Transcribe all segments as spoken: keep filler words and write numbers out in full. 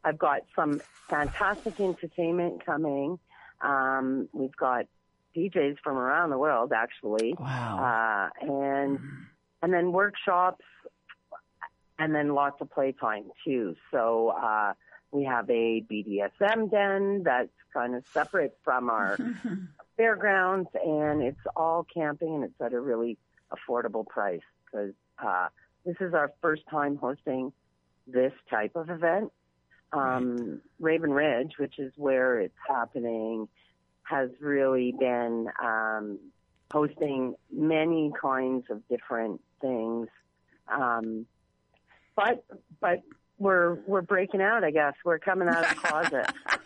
I've got some fantastic entertainment coming. Um, we've got D Js from around the world, actually. Wow. Uh, and, and then workshops, and then lots of playtime too. So, uh, we have a B D S M den that's kind of separate from our fairgrounds, and it's all camping, and it's at a really affordable price because, uh, this is our first time hosting this type of event. Um, right. Raven Ridge, which is where it's happening, has really been um, hosting many kinds of different things. Um, but but we're we're breaking out, I guess. We're coming out of the closet.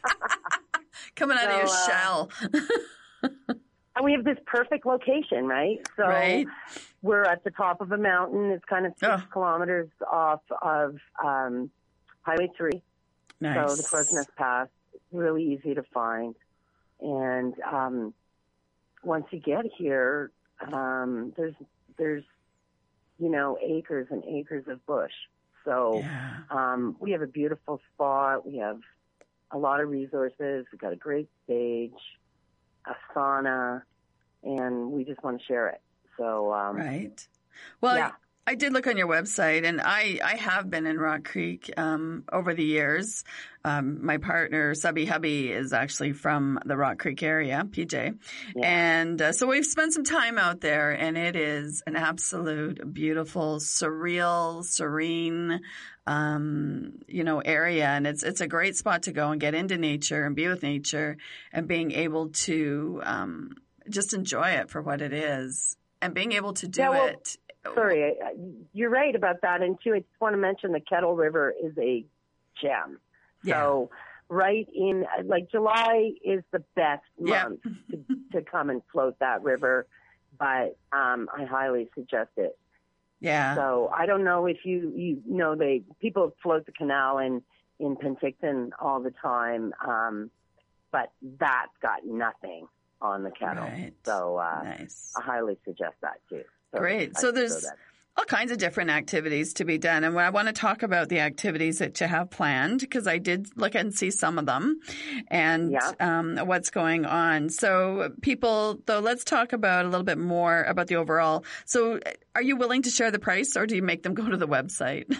Coming out so, of your uh, shell. And we have this perfect location, right? So right. we're at the top of a mountain. It's kind of six oh. kilometers off of um, Highway three. Nice. So the Crow's Nest Pass, really easy to find. And um, once you get here, um, there's, there's, you know, acres and acres of bush. So yeah. um, we have a beautiful spot. We have a lot of resources. We've got a great stage, a sauna, and we just want to share it. So um, right. Well, yeah. I did look on your website, and I, I have been in Rock Creek um, over the years. Um, my partner, Subby Hubby, is actually from the Rock Creek area, P J. Yeah. And uh, so we've spent some time out there, and it is an absolute beautiful, surreal, serene, um, you know, area. And it's it's a great spot to go and get into nature and be with nature and being able to um, just enjoy it for what it is and being able to do yeah, well, it. Sorry, you're right about that. And too, I just want to mention the Kettle River is a gem. Yeah. So right in, like July is the best yeah. month to, to come and float that river, but um, I highly suggest it. Yeah. So I don't know if you, you know, they, people float the canal in, in Penticton all the time, um, but that's got nothing on the Kettle. Right. So uh, nice. I highly suggest that too. So Great. So there's all kinds of different activities to be done. And I want to talk about the activities that you have planned because I did look and see some of them and yeah. um, what's going on. So people, though, let's talk about a little bit more about the overall. So are you willing to share the price or do you make them go to the website?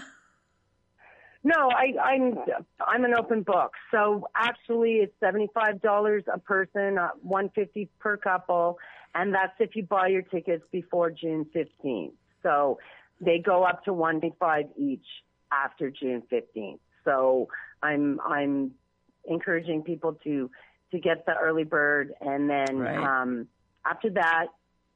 No, I, I'm I'm an open book. So actually, it's seventy-five dollars a person, uh, one hundred fifty dollars per couple, and that's if you buy your tickets before June fifteenth. So they go up to one hundred twenty-five dollars each after June fifteenth. So I'm I'm encouraging people to to get the early bird, and then right. um, after that,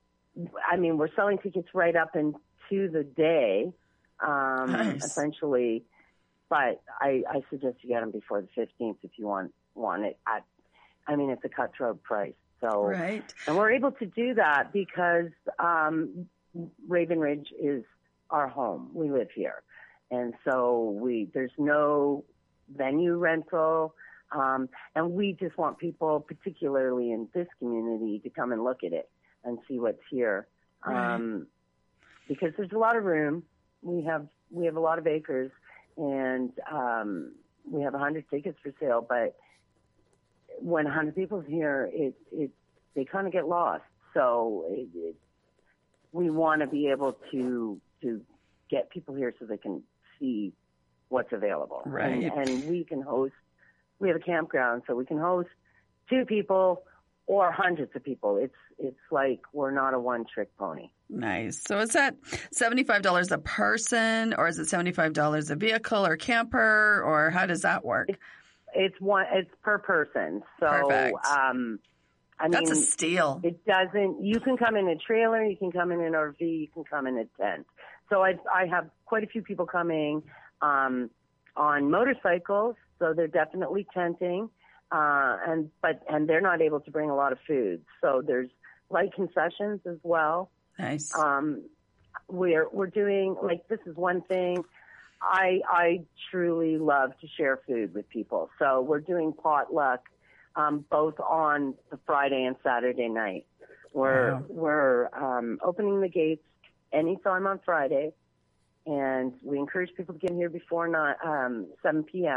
I mean, we're selling tickets right up into the day, um, nice. essentially. But I, I suggest you get them before the fifteenth if you want want it at, I mean, it's a cutthroat price. So, right. and we're able to do that because um, Raven Ridge is our home. We live here. And so we there's no venue rental. Um, and we just want people, particularly in this community, to come and look at it and see what's here. Right. Um, because there's a lot of room. We have we have a lot of acres. And um, we have one hundred tickets for sale, but when one hundred people's here, it, it they kind of get lost. So it, it, we want to be able to to get people here so they can see what's available. Right. And, and we can host. We have a campground, so we can host two people or hundreds of people. It's it's like we're not a one-trick pony. Nice. So is that seventy-five dollars a person, or is it seventy-five dollars a vehicle or camper, or how does that work? It's, it's one. It's per person. So, Perfect. um, I That's mean, a steal. It doesn't. You can come in a trailer. You can come in an R V. You can come in a tent. So I I have quite a few people coming um, on motorcycles. So they're definitely tenting, uh, and but and they're not able to bring a lot of food. So there's light concessions as well. Nice. Um, we're we're doing like this is one thing. I I truly love to share food with people. So we're doing potluck um, both on the Friday and Saturday night. We're wow. we're um, opening the gates anytime on Friday, and we encourage people to get here before not, um, seven p.m.